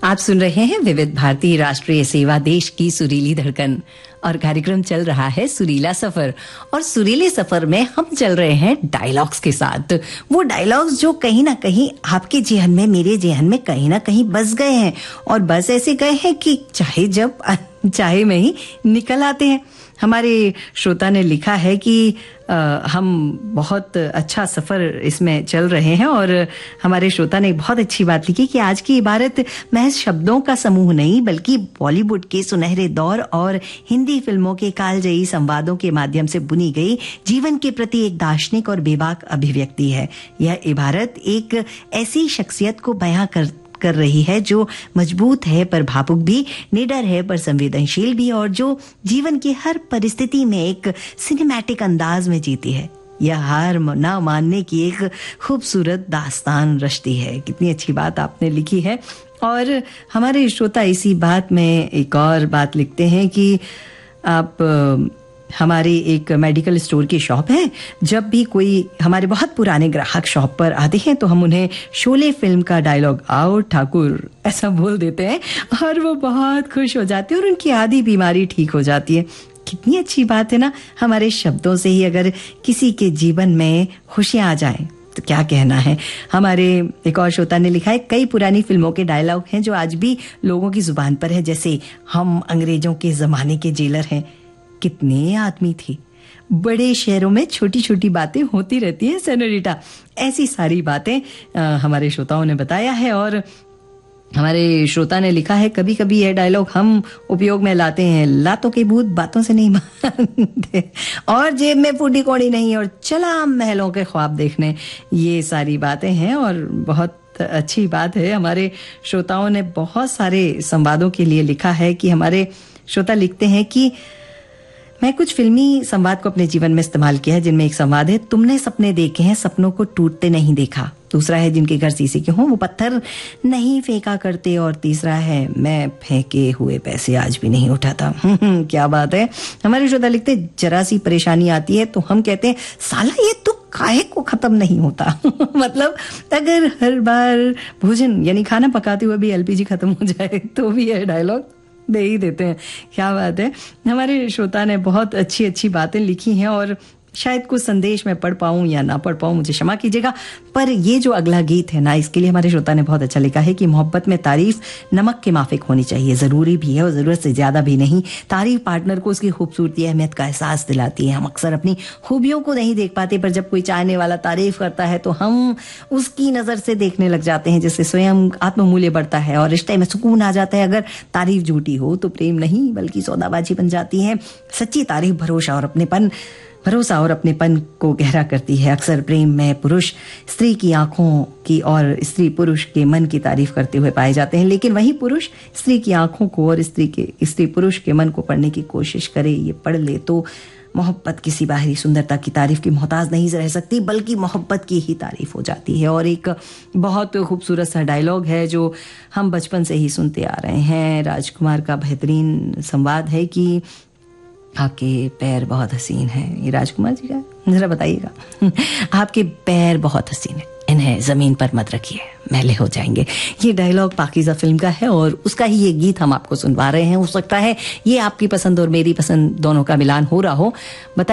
आप सुन रहे हैं विविध भारती राष्ट्रीय सेवा, देश की सुरीली धड़कन, और कार्यक्रम चल रहा है सुरीला सफर। और सुरीले सफर में हम चल रहे हैं डायलॉग्स के साथ। वो डायलॉग्स जो कहीं ना कहीं आपके जेहन में, मेरे जेहन में कहीं ना कहीं बस गए हैं, और बस ऐसे गए हैं कि चाहे में ही निकल आते हैं। हमारे श्रोता ने लिखा है कि हम बहुत अच्छा सफ़र इसमें चल रहे हैं, और हमारे श्रोता ने बहुत अच्छी बात लिखी कि आज की इबारत महज शब्दों का समूह नहीं, बल्कि बॉलीवुड के सुनहरे दौर और हिंदी फिल्मों के कालजयी संवादों के माध्यम से बुनी गई जीवन के प्रति एक दार्शनिक और बेबाक अभिव्यक्ति है। यह इबारत एक ऐसी शख्सियत को बयां कर रही है जो मजबूत है पर भावुक भी, निडर है पर संवेदनशील भी, और जो जीवन की हर परिस्थिति में एक सिनेमैटिक अंदाज में जीती है। यह हार ना मानने की एक खूबसूरत दास्तान रचती है। कितनी अच्छी बात आपने लिखी है। और हमारे श्रोता इसी बात में एक और बात लिखते हैं कि आप हमारी एक मेडिकल स्टोर की शॉप है। जब भी कोई हमारे बहुत पुराने ग्राहक शॉप पर आते हैं तो हम उन्हें शोले फिल्म का डायलॉग "आओ ठाकुर" ऐसा बोल देते हैं, और वो बहुत खुश हो जाते हैं और उनकी आधी बीमारी ठीक हो जाती है। कितनी अच्छी बात है ना। हमारे शब्दों से ही अगर किसी के जीवन में खुशियां आ जाएं तो क्या कहना है। हमारे एक और श्रोता ने लिखा है, कई पुरानी फिल्मों के डायलॉग हैं जो आज भी लोगों की जुबान पर है, जैसे "हम अंग्रेजों के जमाने के जेलर हैं, कितने आदमी थे, बड़े शहरों में छोटी छोटी बातें होती रहती हैं सेनोरिटा"। ऐसी सारी बातें हमारे श्रोताओं ने बताया है। और हमारे श्रोता ने लिखा है, कभी कभी यह डायलॉग हम उपयोग में लाते हैं, लातों के भूत बातों से नहीं मानते, और जेब में फूटी कौड़ी नहीं, और चला महलों के ख्वाब देखने। ये सारी बातें हैं और बहुत अच्छी बात है। हमारे श्रोताओं ने बहुत सारे संवादों के लिए लिखा है कि हमारे श्रोता लिखते हैं कि मैं कुछ फिल्मी संवाद को अपने जीवन में इस्तेमाल किया है, जिनमें एक संवाद है, "तुमने सपने देखे हैं, सपनों को टूटते नहीं देखा"। दूसरा है, "जिनके घर शीशे के हों वो पत्थर नहीं फेंका करते"। और तीसरा है, "मैं फेंके हुए पैसे आज भी नहीं उठाता"। क्या बात है। हमारे श्रोता लिखते, जरा सी परेशानी आती है तो हम कहते हैं, "साला ये तो काहे को खत्म नहीं होता"। मतलब अगर हर बार भोजन यानी खाना पकाते हुए भी एलपीजी खत्म हो जाए तो भी यह डायलॉग दे ही देते हैं। क्या बात है। हमारे श्रोता ने बहुत अच्छी अच्छी बातें लिखी हैं, और शायद कुछ संदेश मैं पढ़ पाऊं या ना पढ़ पाऊं, मुझे क्षमा कीजिएगा। पर ये जो अगला गीत है ना, इसके लिए हमारे श्रोता ने बहुत अच्छा लिखा है कि मोहब्बत में तारीफ नमक के माफिक होनी चाहिए, जरूरी भी है और जरूरत से ज्यादा भी नहीं। तारीफ पार्टनर को उसकी खूबसूरती, अहमियत का एहसास दिलाती है। हम अक्सर अपनी खूबियों को नहीं देख पाते, पर जब कोई चाहने वाला तारीफ करता है तो हम उसकी नजर से देखने लग जाते हैं, जिससे स्वयं आत्ममूल्य बढ़ता है और रिश्ते में सुकून आ जाता है। अगर तारीफ झूठी हो तो प्रेम नहीं बल्कि सौदाबाजी बन जाती है। सच्ची तारीफ भरोसा और अपनेपन को गहरा करती है। अक्सर प्रेम में पुरुष स्त्री की आंखों की और स्त्री पुरुष के मन की तारीफ करते हुए पाए जाते हैं, लेकिन वही पुरुष स्त्री की आंखों को और स्त्री पुरुष के मन को पढ़ने की कोशिश करे, ये पढ़ ले तो मोहब्बत किसी बाहरी सुंदरता की तारीफ की मोहताज नहीं रह सकती, बल्कि मोहब्बत की ही तारीफ हो जाती है। और एक बहुत खूबसूरत सा डायलॉग है जो हम बचपन से ही सुनते आ रहे हैं। राजकुमार का बेहतरीन संवाद है कि "आपके पैर बहुत हसीन हैं"। ये राजकुमार जी का, जरा बताइएगा। "आपके पैर बहुत हसीन हैं, इन्हें जमीन पर मत रखिए, मैले हो जाएंगे"। ये डायलॉग पाकीज़ा फिल्म का है और उसका ही ये गीत हम आपको सुनवा रहे हैं। हो सकता है ये आपकी पसंद और मेरी पसंद दोनों का मिलान हो रहा हो। बताइए